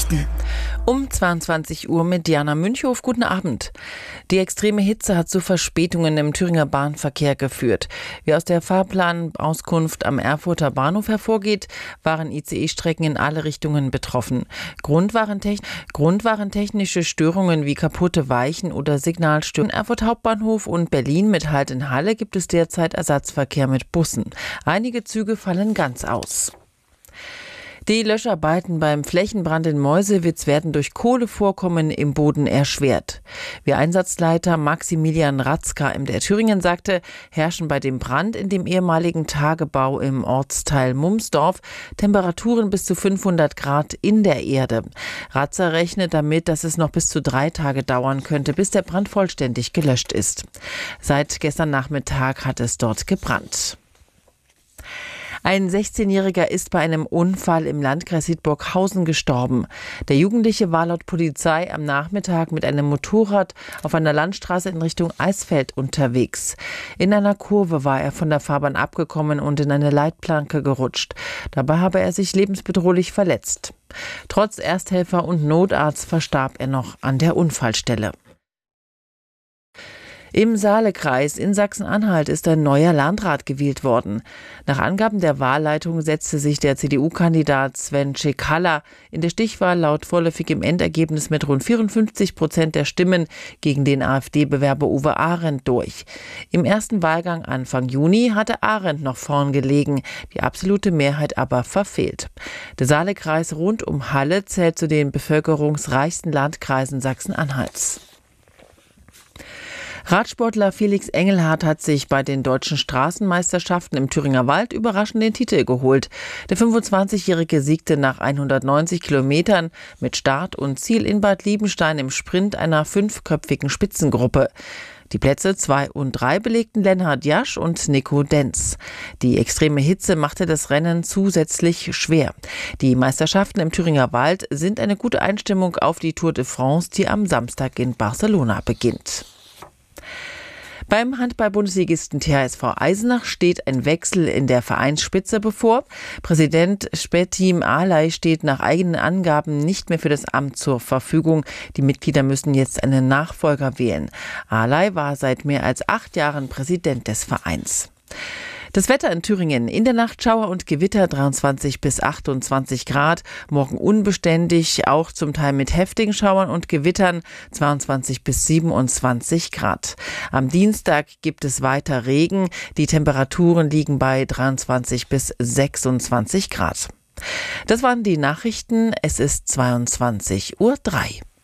Um 22 Uhr mit Diana Münchhof. Guten Abend. Die extreme Hitze hat zu Verspätungen im Thüringer Bahnverkehr geführt. Wie aus der Fahrplanauskunft am Erfurter Bahnhof hervorgeht, waren ICE-Strecken in alle Richtungen betroffen. Grund waren technische Störungen wie kaputte Weichen oder Signalstörungen. Erfurt Hauptbahnhof und Berlin mit Halt in Halle gibt es derzeit Ersatzverkehr mit Bussen. Einige Züge fallen ganz aus. Die Löscharbeiten beim Flächenbrand in Meuselwitz werden durch Kohlevorkommen im Boden erschwert. Wie Einsatzleiter Maximilian Ratzka MDR Thüringen sagte, herrschen bei dem Brand in dem ehemaligen Tagebau im Ortsteil Mumsdorf Temperaturen bis zu 500 Grad in der Erde. Ratzka rechnet damit, dass es noch bis zu 3 Tage dauern könnte, bis der Brand vollständig gelöscht ist. Seit gestern Nachmittag hat es dort gebrannt. Ein 16-Jähriger ist bei einem Unfall im Landkreis Siegburghausen gestorben. Der Jugendliche war laut Polizei am Nachmittag mit einem Motorrad auf einer Landstraße in Richtung Eisfeld unterwegs. In einer Kurve war er von der Fahrbahn abgekommen und in eine Leitplanke gerutscht. Dabei habe er sich lebensbedrohlich verletzt. Trotz Ersthelfer und Notarzt verstarb er noch an der Unfallstelle. Im Saalekreis in Sachsen-Anhalt ist ein neuer Landrat gewählt worden. Nach Angaben der Wahlleitung setzte sich der CDU-Kandidat Sven Cekala in der Stichwahl laut vorläufigem Endergebnis mit rund 54% der Stimmen gegen den AfD-Bewerber Uwe Arendt durch. Im ersten Wahlgang Anfang Juni hatte Arendt noch vorn gelegen, die absolute Mehrheit aber verfehlt. Der Saalekreis rund um Halle zählt zu den bevölkerungsreichsten Landkreisen Sachsen-Anhalts. Radsportler Felix Engelhardt hat sich bei den deutschen Straßenmeisterschaften im Thüringer Wald überraschend den Titel geholt. Der 25-Jährige siegte nach 190 Kilometern mit Start und Ziel in Bad Liebenstein im Sprint einer 5-köpfigen Spitzengruppe. Die Plätze 2 und 3 belegten Lennart Jasch und Nico Denz. Die extreme Hitze machte das Rennen zusätzlich schwer. Die Meisterschaften im Thüringer Wald sind eine gute Einstimmung auf die Tour de France, die am Samstag in Barcelona beginnt. Beim Handball-Bundesligisten THSV Eisenach steht ein Wechsel in der Vereinsspitze bevor. Präsident Spetim Alay steht nach eigenen Angaben nicht mehr für das Amt zur Verfügung. Die Mitglieder müssen jetzt einen Nachfolger wählen. Alay war seit mehr als 8 Jahren Präsident des Vereins. Das Wetter in Thüringen: in der Nacht Schauer und Gewitter, 23 bis 28 Grad. Morgen unbeständig, auch zum Teil mit heftigen Schauern und Gewittern, 22 bis 27 Grad. Am Dienstag gibt es weiter Regen. Die Temperaturen liegen bei 23 bis 26 Grad. Das waren die Nachrichten. Es ist 22:03 Uhr.